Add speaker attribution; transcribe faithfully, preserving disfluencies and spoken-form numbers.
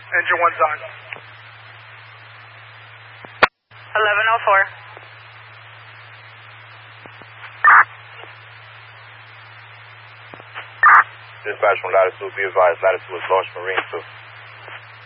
Speaker 1: Engine one's on.
Speaker 2: eleven oh four.
Speaker 3: Dispatch from Latitude, be advised, Latitude is Launch Marine two.